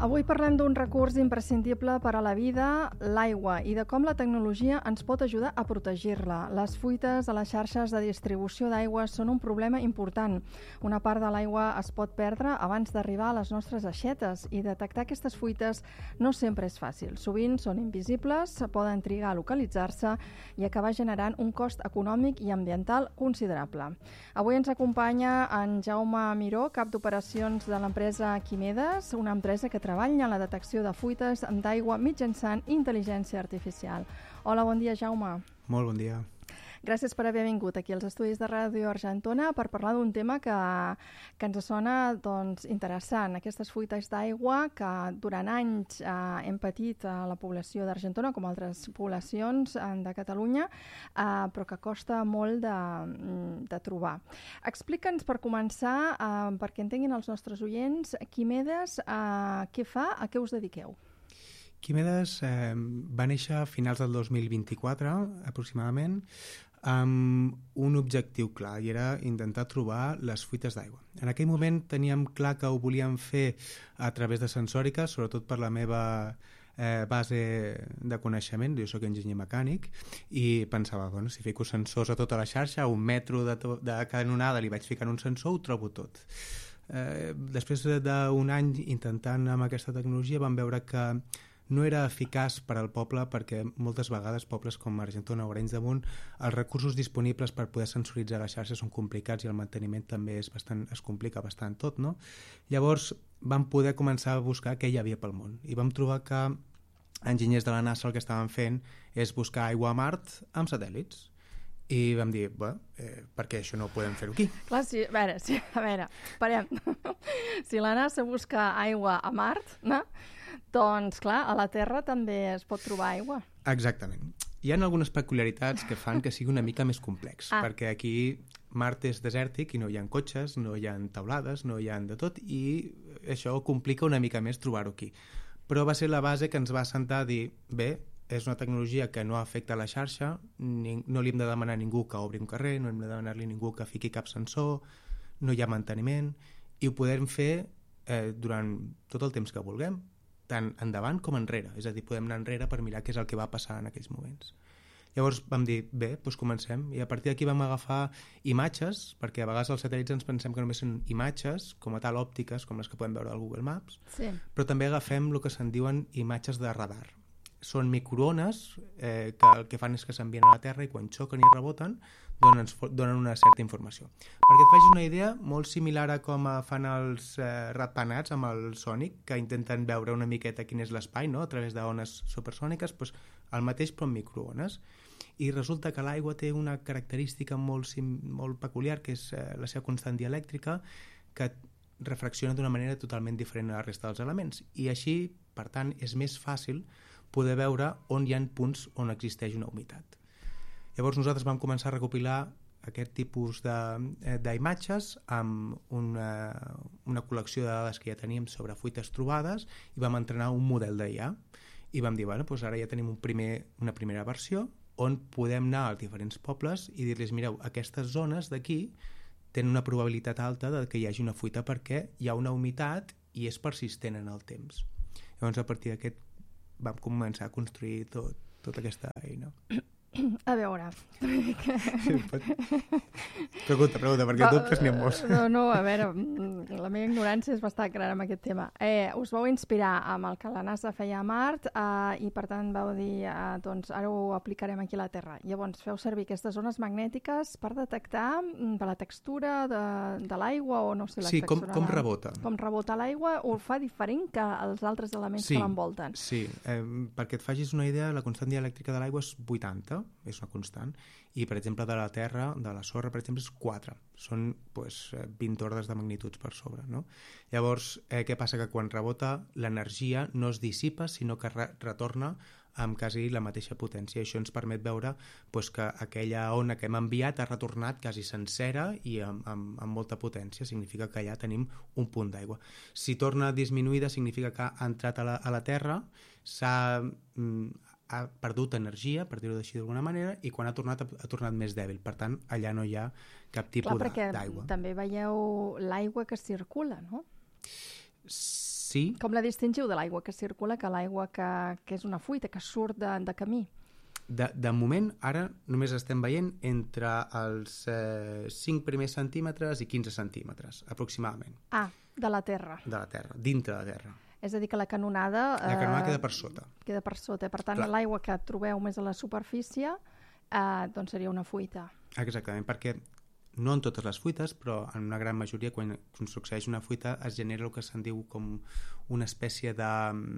Avui parlem d'un recurs imprescindible per a la vida, l'aigua, i de com la tecnologia ens pot ajudar a protegir-la. Les fuites a les xarxes de distribució d'aigua són un problema important. Una part de l'aigua es pot perdre abans d'arribar a les nostres aixetes i detectar aquestes fuites no sempre és fàcil. Sovint són invisibles, poden trigar a localitzar-se i acabar generant un cost econòmic i ambiental considerable. Avui ens acompanya en Jaume Miró, cap d'operacions de l'empresa Quimedes, una empresa que treballa en la detecció de fuites d'aigua mitjançant intel·ligència artificial. Hola, bon dia, Jaume. Molt bon dia. Gràcies per haver vingut aquí als estudis de Ràdio Argentona per parlar d'un tema que ens sona interessant. Aquestes fuites d'aigua que durant anys hem patit a la població d'Argentona, com altres poblacions de Catalunya, però que costa molt de trobar. Explica'ns, per començar, perquè entenguin els nostres oients, Quimedes, què fa, a què us dediqueu? Quimedes va néixer a finals del 2024, aproximadament, amb un objectiu clar, i era intentar trobar les fuites d'aigua. En aquell moment teníem clar que ho volíem fer a través de sensòrica, sobretot per la meva base de coneixement. Jo soc enginyer mecànic i pensava, si fico sensors a tota la xarxa, a 1 metro de canonada li vaig ficant un sensor, ho trobo tot. Després d'un any intentant amb aquesta tecnologia vam veure que no era eficaç per al poble, perquè moltes vegades pobles com Argentona o Arenys de Munt, els recursos disponibles per poder sensoritzar la xarxa són complicats i el manteniment també es complica bastant tot, no? Llavors vam poder començar a buscar què hi havia pel món i vam trobar que enginyers de la NASA el que estaven fent és buscar aigua a Mart amb satèl·lits. I vam dir, per què això no ho podem fer aquí? Clar, sí, a veure, parem. Si la NASA busca aigua a Mart, no? Doncs, clar, a la Terra també es pot trobar aigua. Exactament. Hi ha algunes peculiaritats que fan que sigui una mica més complex, perquè aquí Mart és desèrtic i no hi ha cotxes, no hi ha taulades, no hi ha de tot, i això complica una mica més trobar-ho aquí. Però va ser la base que ens va assentar a dir, és una tecnologia que no afecta la xarxa, no li hem de demanar a ningú que obri un carrer, no hem de demanar-li a ningú que fiqui cap sensor, no hi ha manteniment, i ho podem fer durant tot el temps que vulguem, tant endavant com enrere, és a dir, podem anar enrere per mirar què és el que va passar en aquells moments. Llavors vam dir, doncs comencem, i a partir d'aquí vam agafar imatges, perquè a vegades els satèl·lits ens pensem que només són imatges, com a tal òptiques, com les que podem veure al Google Maps, però també agafem el que se'n diuen imatges de radar. Són microones que el que fan és que s'envien a la Terra i quan xoquen i reboten donen una certa informació. Perquè et facis una idea, molt similar a com fan els ratpenats amb el sònic, que intenten veure una miqueta quin és l'espai, no? A través d'ones supersòniques, doncs el mateix però amb microones. I resulta que l'aigua té una característica molt peculiar, que és la seva constant dielèctrica, que refracciona d'una manera totalment diferent a la resta dels elements. I així, per tant, és més fàcil poder veure on hi ha punts on existeix una humitat. Llavors nosaltres vam començar a recopilar aquest tipus d'imatges amb una col·lecció de dades que ja teníem sobre fuites trobades i vam entrenar un model d'IA i vam dir, ara ja tenim una primera versió on podem anar als diferents pobles i dir-los, mireu, aquestes zones d'aquí tenen una probabilitat alta de que hi hagi una fuita perquè hi ha una humitat i és persistent en el temps. Llavors a partir d'aquest vam començar a construir tota aquesta eina. A veure... Pregunta, perquè dubtes n'hi ha molts. No, a veure, la meva ignorància és bastant gran amb aquest tema. Us vau inspirar amb el que la NASA feia a Mart i per tant vau dir, doncs ara ho aplicarem aquí a la Terra. Llavors feu servir aquestes zones magnètiques per detectar per la textura de l'aigua o no sé la textura. Sí, com rebota. Com rebota l'aigua ho fa diferent que els altres elements que l'envolten. Sí, perquè et facis una idea, la constant dielèctrica de l'aigua és 80, és una constant, i per exemple de la terra, de la sorra per exemple és 4, són 20 ordres de magnituds per sobre, no? Llavors què passa? Que quan rebota l'energia no es dissipa sinó que retorna amb quasi la mateixa potència. Això ens permet veure que aquella ona que hem enviat ha retornat quasi sencera i amb molta potència, significa que allà tenim un punt d'aigua. Si torna disminuïda significa que ha entrat a la terra, ha perdut energia, per dir-ho així d'alguna manera, i quan ha tornat més dèbil. Per tant, allà no hi ha cap tipus d'aigua. També veieu l'aigua que circula, no? sí. Com la distingiu de l'aigua que circula, que l'aigua que és una fuita, que surt de camí? De moment, ara només estem veient entre els 5 primers centímetres i 15 centímetres, aproximadament. Ah, de la terra. De la terra, dintre la terra. És a dir, que la canonada... La canonada queda per sota. Queda per sota. Per tant, Clar. l'aigua que trobeu més a la superfície doncs seria una fuita. Exactament, perquè no en totes les fuites, però en una gran majoria, quan succeeix una fuita, es genera el que se'n diu com una espècie de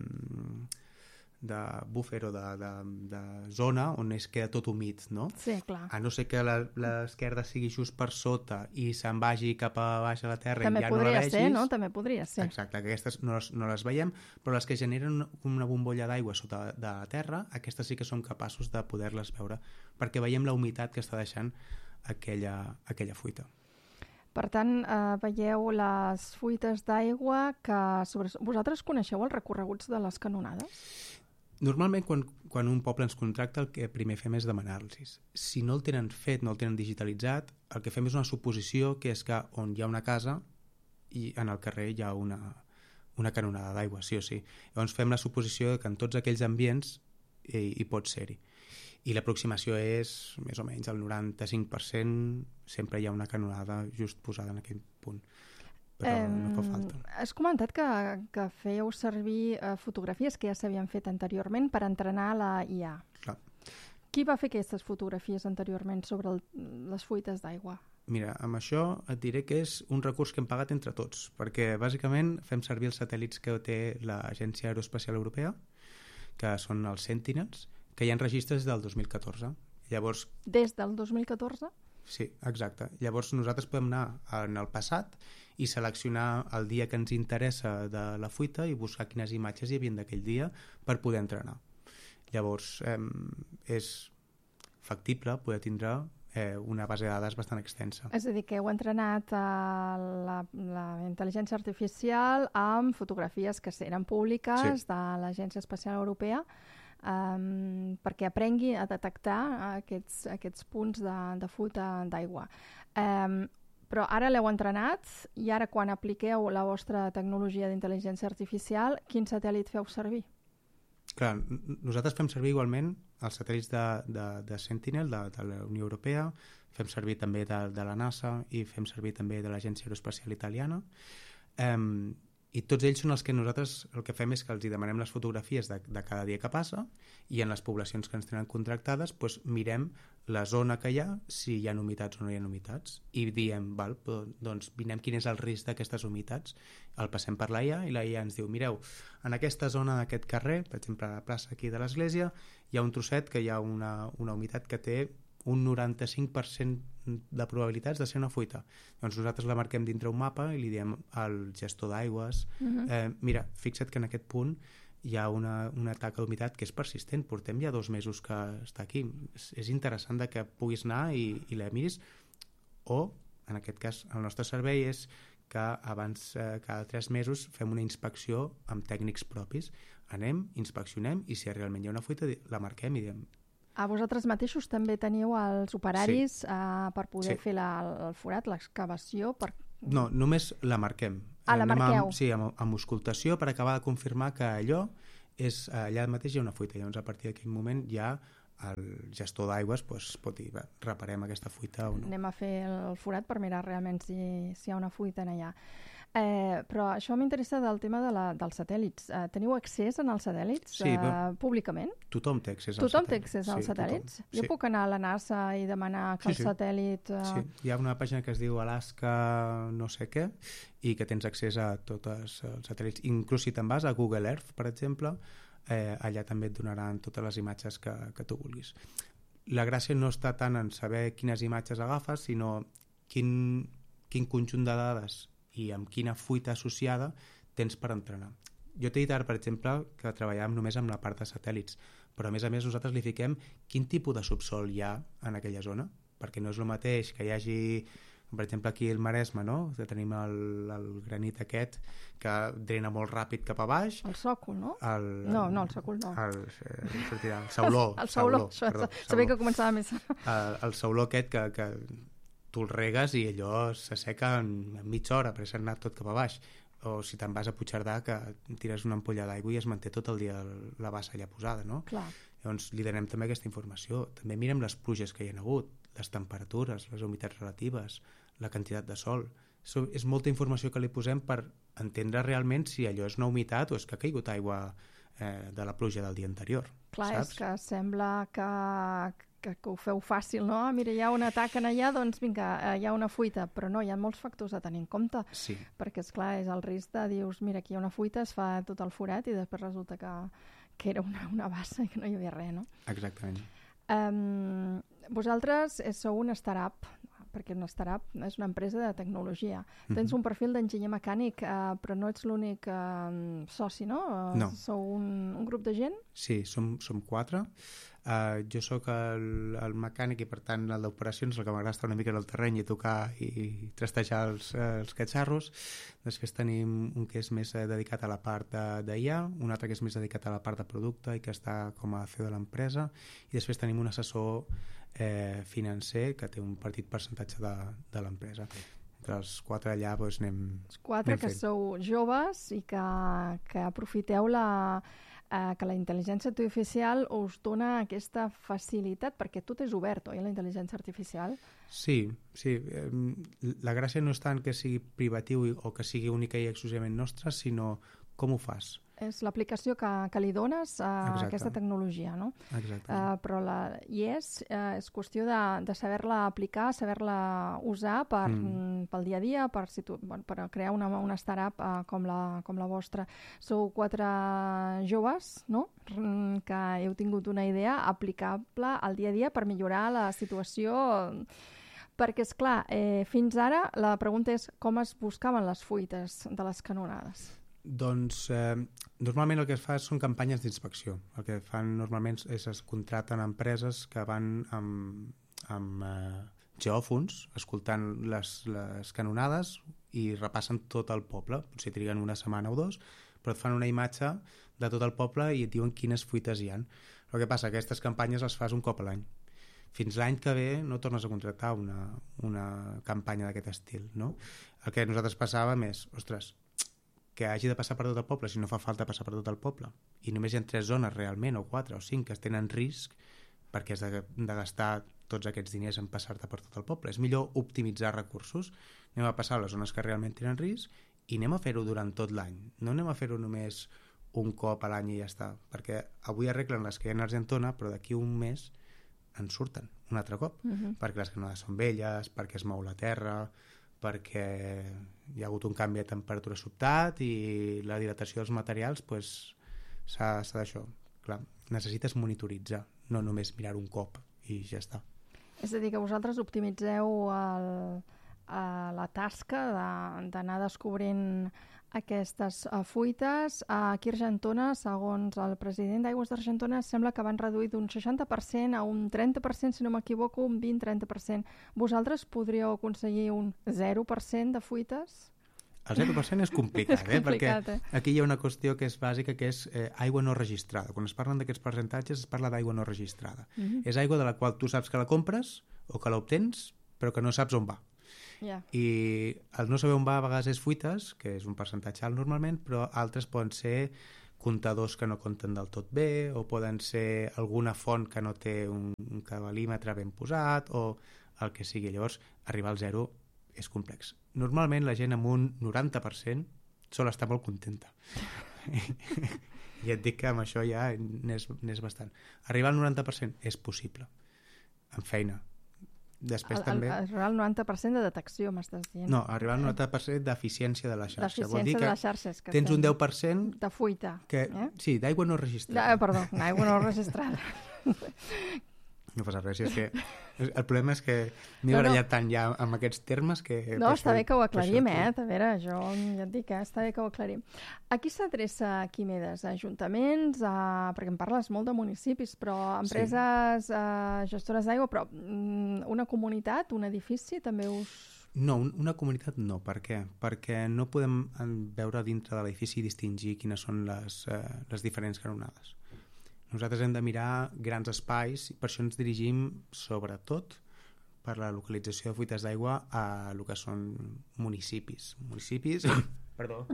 búfer o de zona on es queda tot humit, no? Sí, clar. A no ser que l'esquerda sigui just per sota i se'n vagi cap a baix a la terra També i ja no la vegis. També podria ser, no? També podria ser. Exacte, que aquestes no les veiem, però les que generen una bombolla d'aigua sota de la terra, aquestes sí que som capaços de poder-les veure, perquè veiem la humitat que està deixant aquella fuita. Per tant, veieu les fuites d'aigua que... Vosaltres coneixeu els recorreguts de les canonades? Normalment, quan un poble ens contracta, el que primer fem és demanar-los. Si no el tenen fet, no el tenen digitalitzat, el que fem és una suposició, que és que on hi ha una casa i en el carrer hi ha una canonada d'aigua, sí o sí. Llavors fem la suposició que en tots aquells ambients hi pot ser-hi. I l'aproximació és, més o menys, el 95%, sempre hi ha una canonada just posada en aquell punt. Però no fa falta. Has comentat que fèieu servir fotografies que ja s'havien fet anteriorment per entrenar la IA. Clar. Qui va fer aquestes fotografies anteriorment sobre les fuites d'aigua? Mira, amb això et diré que és un recurs que hem pagat entre tots, perquè bàsicament fem servir els satèl·lits que té l'Agència Aeroespacial Europea, que són els Sentinels, que hi ha registres del 2014. Llavors... Des del 2014? Sí, exacte. Llavors nosaltres podem anar en el passat i seleccionar el dia que ens interessa de la fuita i buscar quines imatges hi havia d'aquell dia per poder entrenar. Llavors és factible poder tindre una base de dades bastant extensa. És a dir, que heu entrenat la intel·ligència artificial amb fotografies que eren públiques de l'Agència Espacial Europea perquè aprengui a detectar aquests punts de fuita d'aigua. Però ara l'heu entrenat i ara quan apliqueu la vostra tecnologia d'intel·ligència artificial, quin satèl·lit feu servir? Clar, nosaltres fem servir igualment els satèl·lits de Sentinel, de la Unió Europea, fem servir també de la NASA i fem servir també de l'Agència Aeroespacial Italiana. I tots ells són els que nosaltres el que fem és que els hi demanem les fotografies de cada dia que passa i en les poblacions que ens tenen contractades mirem la zona que hi ha, si hi ha humitats o no hi ha humitats, i diem, doncs mirem quin és el risc d'aquestes humitats, el passem per la IA i la IA ens diu, mireu, en aquesta zona d'aquest carrer, per exemple a la plaça aquí de l'església, hi ha un trosset que hi ha una humitat que té un 95% de probabilitats de ser una fuita. Doncs nosaltres la marquem dintre un mapa i li diem al gestor d'aigües mira, fixa't que en aquest punt hi ha una taca d'humitat que és persistent, portem ja 2 mesos que està aquí. És interessant que puguis anar i la miris, o en aquest cas el nostre servei és que abans cada 3 mesos fem una inspecció amb tècnics propis, anem, inspeccionem i si realment hi ha una fuita la marquem i diem. A vosaltres mateixos també teniu els operaris per poder fer el forat, l'excavació? No, només la marquem. La marqueu? Sí, amb auscultació per acabar de confirmar que allò és allà mateix hi ha una fuita. Llavors a partir d'aquell moment ja el gestor d'aigües pot dir, reparem aquesta fuita o no. Anem a fer el forat per mirar realment si hi ha una fuita en allà. Però això m'interessa del tema dels satèl·lits. Teniu accés als satèl·lits públicament? Tothom té accés als satèl·lits. Tothom té accés als satèl·lits? Jo puc anar a la NASA i demanar que el satèl·lit... Sí, hi ha una pàgina que es diu Alaska no sé què i que tens accés a tots els satèl·lits. Inclús si te'n vas a Google Earth, per exemple, allà també et donaran totes les imatges que tu vulguis. La gràcia no està tant en saber quines imatges agafes, sinó quin conjunt de dades i amb quina fuita associada tens per entrenar. Jo t'he dit ara, per exemple, que treballàvem només amb la part de satèl·lits, però a més nosaltres li fiquem quin tipus de subsol hi ha en aquella zona, perquè no és el mateix que hi hagi, per exemple, aquí al Maresme, no? Que tenim el granit aquest que drena molt ràpid cap a baix. El sòcol, no? No, el sòcol no. El sauló. El sauló, sabia que començava més. El sauló aquest que tu el regues i allò s'asseca en mitja hora, perquè s'ha anat tot cap a baix. o si te'n vas a Puigcerdà, que tires una ampolla d'aigua i es manté tot el dia la bassa allà posada, no? Clar. Llavors li donem també aquesta informació. També mirem les pluges que hi ha hagut, les temperatures, les humitats relatives, la quantitat de sol. És molta informació que li posem per entendre realment si allò és una humitat o és que ha caigut aigua de la pluja del dia anterior. Clar, saps? És que sembla que ho feu fàcil, no? Mira, hi ha un atac allà, doncs vinga, hi ha una fuita, però no, hi ha molts factors a tenir en compte, sí. Perquè, esclar, és el risc de dius, mira, aquí hi ha una fuita, es fa tot el forat i després resulta que era una bassa i que no hi havia res, no? Exactament. Vosaltres sou una startup, perquè una startup és una empresa de tecnologia. Tens un perfil d'enginyer mecànic, però no ets l'únic soci, no? No. Sou un grup de gent? Sí, som 4. Jo sóc el mecànic i, per tant, el d'operacions, el que m'agrada estar una mica en el terreny i tocar i trastejar els catxarros. Després tenim un que és més dedicat a la part d'IA, un altre que és més dedicat a la part de producte i que està com a CEO de l'empresa, i després tenim un assessor financer que té un petit percentatge de l'empresa. Entre els 4 allà doncs anem 4 que sou joves i que aprofiteu que la intel·ligència artificial us dona aquesta facilitat, perquè tot és obert, oi, la intel·ligència artificial? Sí. La gràcia no és tant que sigui privatiu o que sigui única i exclusivament nostra, sinó com ho fas. És l'aplicació que li dones a aquesta tecnologia, no? Exacte. Però és qüestió de saber-la aplicar, saber-la usar pel dia a dia, per crear una startup com la vostra. Sou 4 joves, no? Que heu tingut una idea aplicable al dia a dia per millorar la situació. Perquè, esclar, fins ara la pregunta és com es buscaven les fuites de les canonades? Doncs normalment el que es fa són campanyes d'inspecció. El que fan normalment és es contraten empreses que van amb geòfons escoltant les canonades i repassen tot el poble. Potser triguen una setmana o 2, però et fan una imatge de tot el poble i et diuen quines fuites hi ha. El que passa, aquestes campanyes les fas un cop a l'any. Fins l'any que ve no tornes a contractar una campanya d'aquest estil, no? El que a nosaltres passàvem és, ostres, que hagi de passar per tot el poble, si no fa falta passar per tot el poble. I només hi ha 3 zones realment, o 4 o 5, que es tenen risc perquè has de gastar tots aquests diners en passar-te per tot el poble. És millor optimitzar recursos. Anem a passar a les zones que realment tenen risc i anem a fer-ho durant tot l'any. No anem a fer-ho només un cop a l'any i ja està. Perquè avui arreglen les que hi ha a Argentona, però d'aquí un mes en surten un altre cop. Perquè les canonades són velles, perquè es mou la terra, perquè hi ha hagut un canvi de temperatura sobtat i la dilatació dels materials s'ha d'això. Clar, necessites monitoritzar, no només mirar un cop i ja està. És a dir, que vosaltres optimitzeu la tasca d'anar descobrint aquestes fuites. Aquí a Argentona, segons el president d'Aigües d'Argentona, sembla que van reduir d'un 60% a un 30%, si no m'equivoco, un 20-30%. Vosaltres podríeu aconseguir un 0% de fuites? El 0% és complicat, perquè aquí hi ha una qüestió que és bàsica, que és aigua no registrada. Quan es parlen d'aquests percentatges es parla d'aigua no registrada. És aigua de la qual tu saps que la compres o que l'obtens, però que no saps on va. I el no saber on va a vegades és fuites, que és un percentatge alt normalment, però altres poden ser comptadors que no compten del tot bé, o poden ser alguna font que no té un cabalímetre ben posat, o el que sigui. Llavors, arribar al 0 és complex. Normalment la gent amb un 90% sol estar molt contenta. I et dic que amb això ja n'és bastant. Arribar al 90% és possible, amb feina. Després també... Arribar al 90% de detecció, m'estàs dient. No, arribar al 90% d'eficiència de la xarxa. D'eficiència de la xarxa. Tens un 10%... De fuita. Sí, d'aigua no registrada. Perdó, d'aigua no registrada. No passa res, és que el problema és que m'he barallat tant ja amb aquests termes que... No, està bé que ho aclarim, A veure, jo ja et dic, està bé que ho aclarim. A qui s'adreça Quimedes? A ajuntaments? Perquè em parles molt de municipis, però empreses gestores d'aigua, però una comunitat, un edifici, també us... No, una comunitat no. Per què? Perquè no podem veure dintre de l'edifici i distingir quines són les diferents canonades. Nosaltres hem de mirar grans espais i per això ens dirigim sobretot per la localització de fuites d'aigua a el que són municipis. Municipis Perdó.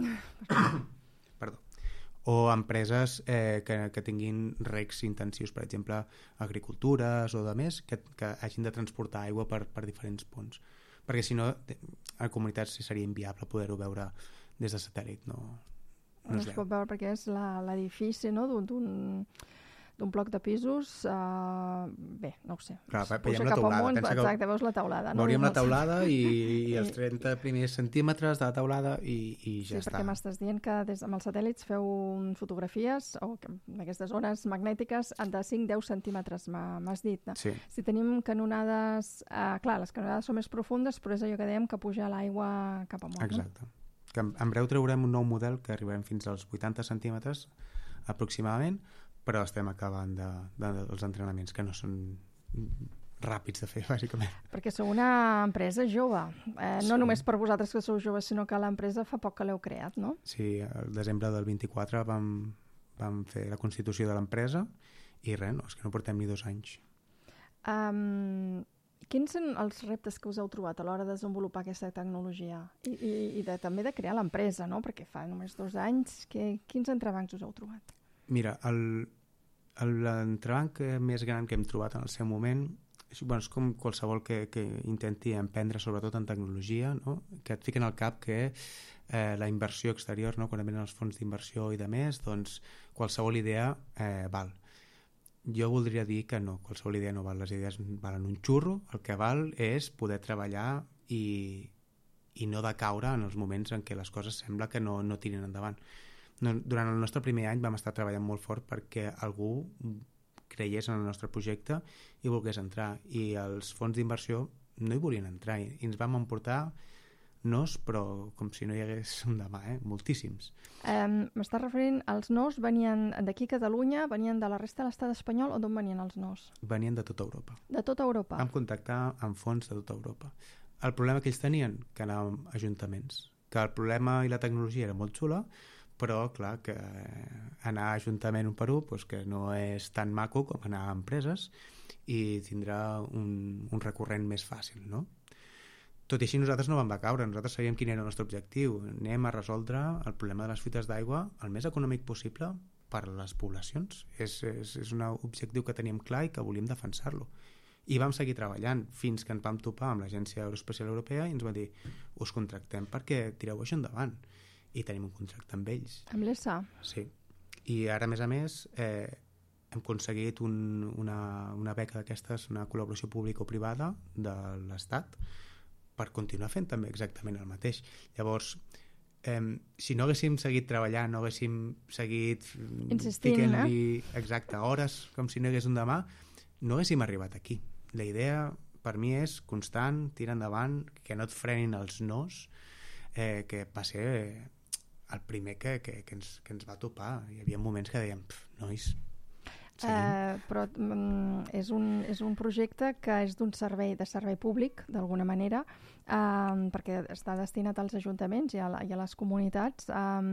O empreses que tinguin recs intensius, per exemple, agricultures o de més, que hagin de transportar aigua per diferents punts. Perquè si no, a comunitats seria inviable poder-ho veure des de satèl·lit. No es pot veure perquè és l'edifici, no?, d'un bloc de pisos, bé, no ho sé. Clar, veiem la teulada. Exacte, veus la teulada. Veuríem la teulada i els 30 primers centímetres de la teulada i ja està. Sí, perquè m'estàs dient que amb els satèl·lits feu fotografies o d'aquestes zones magnètiques de 5-10 centímetres, m'has dit. No? Sí. Si tenim canonades... clar, les canonades són més profundes, però és allò que dèiem que puja l'aigua cap amunt. Exacte. Que en breu traurem un nou model que arribarem fins als 80 centímetres aproximadament, però estem acabant dels entrenaments, que no són ràpids de fer, bàsicament. Perquè sou una empresa jove. No només per vosaltres que sou joves, sinó que l'empresa fa poc que l'heu creat, no? Sí, al desembre del 24 vam fer la constitució de l'empresa i res, no, és que no portem ni 2 anys. Quins són els reptes que us heu trobat a l'hora de desenvolupar aquesta tecnologia? I també de crear l'empresa, no? Perquè fa només 2 anys. Quins entrebancs us heu trobat? Mira, l'entrebanc més gran que hem trobat en el seu moment és com qualsevol que intenti emprendre, sobretot en tecnologia, no? Que et fiquen al cap que la inversió exterior, no? Quan venen els fons d'inversió i de més, doncs qualsevol idea val. Jo voldria dir que no, qualsevol idea no val. Les idees valen un xurro, el que val és poder treballar i no decaure en els moments en què les coses sembla que no tiren endavant. Durant el nostre primer any vam estar treballant molt fort perquè algú creiés en el nostre projecte i volgués entrar, i els fons d'inversió no hi volien entrar i ens vam emportar nos, però com si no hi hagués un demà, moltíssims. M'estàs referint, els nos venien d'aquí a Catalunya, venien de la resta de l'estat espanyol, o d'on venien els nos? Venien de tota Europa. De tota Europa? Vam contactar amb fons de tota Europa. El problema que ells tenien, que anàvem a ajuntaments, que el problema i la tecnologia era molt xula, però clar, que anar a Ajuntament un per un, doncs que no és tan maco com anar a empreses i tindrà un recurrent més fàcil, no? Tot i així nosaltres no vam caure, nosaltres sabíem quin era el nostre objectiu. Anem a resoldre el problema de les fuites d'aigua el més econòmic possible per a les poblacions. És un objectiu que teníem clar i que volíem defensar-lo. I vam seguir treballant fins que ens vam topar amb l'Agència Aeroespacial Europea i ens van dir, us contractem perquè tireu això endavant. I tenim un contracte amb ells. Amb l'ESA? Sí. I ara, a més, hem aconseguit una beca d'aquestes, una col·laboració pública o privada de l'Estat, per continuar fent també exactament el mateix. Llavors, si no haguéssim seguit treballant, no haguéssim seguit insistint, exacte, hores, com si no hi hagués un demà, no haguéssim arribat aquí. La idea, per mi, és constant, tirar endavant, que no et frenin els nos, que va ser el primer que ens va topar. Hi havia moments que dèiem, nois, però és un projecte que és de servei públic, d'alguna manera, perquè està destinat als ajuntaments i a les comunitats,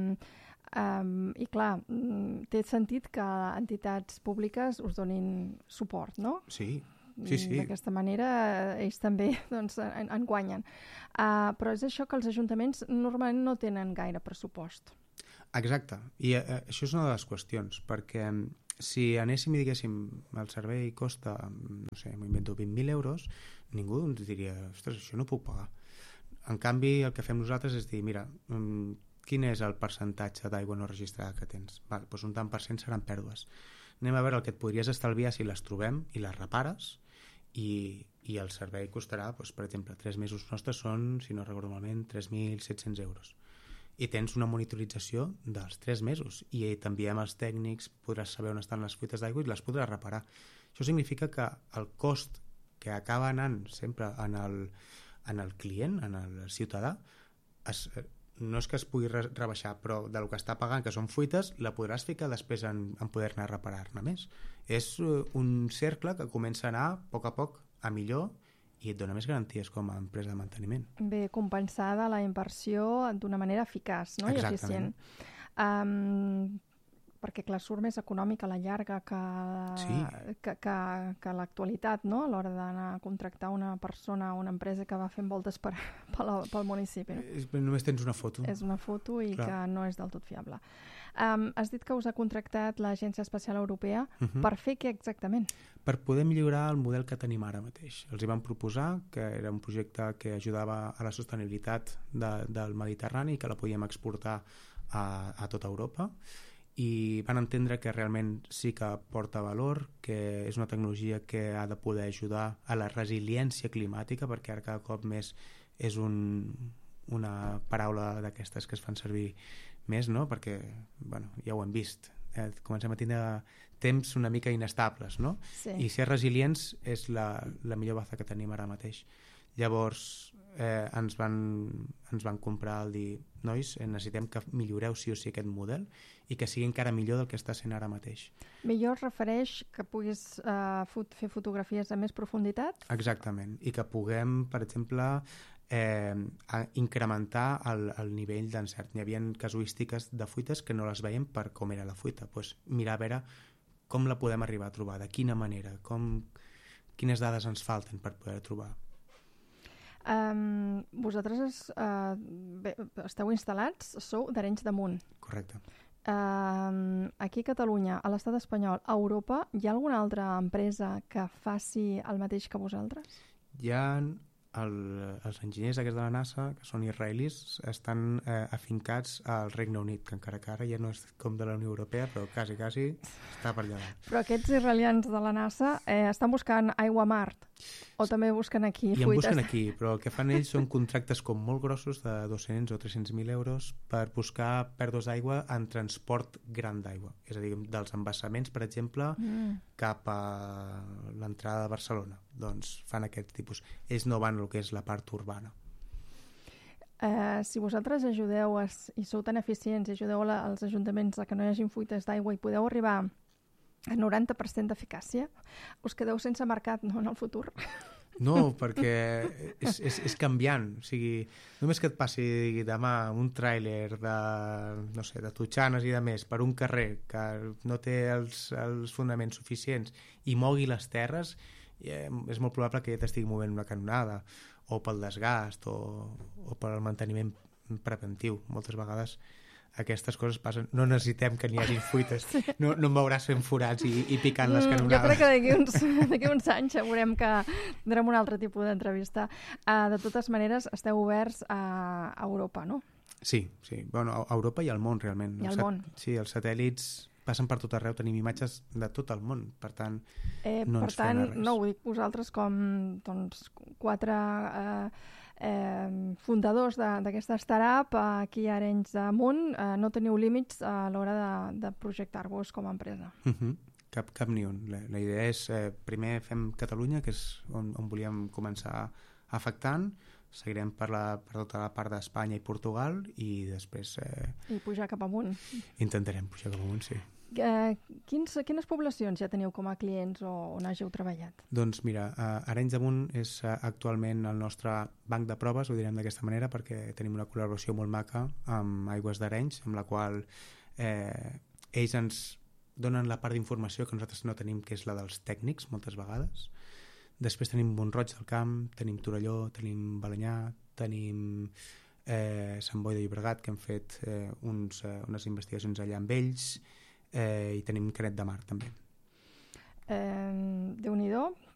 i clar, té sentit que entitats públiques us donin suport, no? Sí. D'aquesta manera ells també en guanyen. Però és això que els ajuntaments normalment no tenen gaire pressupost. Exacte, i això és una de les qüestions, perquè si anéssim i diguéssim el servei costa, no sé, m'ho invento 20.000 euros, ningú ens diria, ostres, això no puc pagar. En canvi, el que fem nosaltres és dir, mira, quin és el percentatge d'aigua no registrada que tens? Doncs un tant per cent seran pèrdues. Anem a veure el que et podries estalviar si les trobem i les repares, i el servei costarà, doncs, per exemple, 3 mesos nostres són, si no recordo malament, 3.700 euros. I tens una monitorització dels 3 mesos i t'enviem els tècnics, podràs saber on estan les fuites d'aigua i les podràs reparar. Això significa que el cost que acaba anant sempre en el client, en el ciutadà, no és que es pugui rebaixar, però del que està pagant, que són fuites, la podràs ficar després en poder-ne reparar-ne més. És un cercle que comença a anar a poc a millor i et dona més garanties com a empresa de manteniment. Bé, compensada la inversió d'una manera eficaç, no? I eficient. perquè clar, surt més econòmic a la llarga que l'actualitat, no? A l'hora d'anar a contractar una persona o una empresa que va fent voltes pel municipi. No? Només tens una foto. És una foto i que no és del tot fiable. Has dit que us ha contractat l'Agència Espacial Europea per fer què exactament? Per poder millorar el model que tenim ara mateix. Els hi vam proposar que era un projecte que ajudava a la sostenibilitat del Mediterrani i que la podíem exportar a tota Europa, i van entendre que realment sí que porta valor, que és una tecnologia que ha de poder ajudar a la resiliència climàtica, perquè ara cada cop més és una paraula d'aquestes que es fan servir més, no? Perquè ja ho hem vist, comencem a tindre temps una mica inestables, no? Sí. I ser resilients és la millor baza que tenim ara mateix. Llavors ens van comprar el dir, nois, necessitem que milloreu sí o sí aquest model i que sigui encara millor del que està sent ara mateix. Millor es refereix que puguis fer fotografies amb més profunditat? Exactament, i que puguem, per exemple, incrementar el nivell d'encert. Hi havia casuístiques de fuites que no les veiem per com era la fuita. Pues mirar a veure com la podem arribar a trobar, de quina manera, quines dades ens falten per poder trobar. Vosaltres esteu instal·lats, sou d'Arenys de Munt. Correcte. Aquí a Catalunya, a l'estat espanyol, a Europa, hi ha alguna altra empresa que faci el mateix que vosaltres? Hi ha els enginyers aquests de la NASA, que són israelis, estan afincats al Regne Unit, que encara que ara ja no és com de la Unió Europea, però quasi està per allà. Però aquests israelians de la NASA estan buscant aigua a Mart? O també busquen aquí fuites? I en busquen aquí, però el que fan ells són contractes com molt grossos de 200 o 300.000 euros per buscar pèrdues d'aigua en transport gran d'aigua. És a dir, dels embassaments, per exemple, cap a l'entrada de Barcelona. Doncs fan aquest tipus. Ells no van el que és la part urbana. Si vosaltres ajudeu i sou tan eficients i ajudeu als ajuntaments a que no hi hagin fuites d'aigua i podeu arribar a 90% d'eficàcia, us quedeu sense mercat, no, en el futur? No, perquè és canviant. O sigui, només que et passi demà un tràiler de totxanes i de més per un carrer que no té els fonaments suficients i mogui les terres, és molt probable que ja t'estigui movent una canonada, o pel desgast, o pel manteniment preventiu. Moltes vegades aquestes coses passen. No necessitem que n'hi hagi fuites. No em veuràs fent forats i picant les canonades. Jo crec que d'aquí uns anys veurem que tindrem un altre tipus d'entrevista. De totes maneres, esteu oberts a Europa, no? Sí. Bueno, a Europa i al món, realment. I al món. Sí, els satèl·lits passen per tot arreu, tenim imatges de tot el món, per tant, no ens frena res. No ho dic vosaltres com 4 fundadors d'aquesta startup aquí a Arenys de Munt, no teniu límits a l'hora de projectar-vos com a empresa. Cap ni un. La idea és, primer fem Catalunya, que és on volíem començar afectant, seguirem per tota la part d'Espanya i Portugal i després... I pujar cap amunt. Intentarem pujar cap amunt, sí. Quines poblacions ja teniu com a clients o on hàgiu treballat? Doncs mira, Arenys de Munt és actualment el nostre banc de proves, ho direm d'aquesta manera, perquè tenim una col·laboració molt maca amb Aigües d'Arenys, amb la qual ells ens donen la part d'informació que nosaltres no tenim, que és la dels tècnics, moltes vegades. Després tenim Mont-roig del Camp, tenim Torelló, tenim Balenyà, tenim Sant Boi de Llobregat, que hem fet unes investigacions allà amb ells, i tenim Canet de Mar, també. Déu-n'hi-do.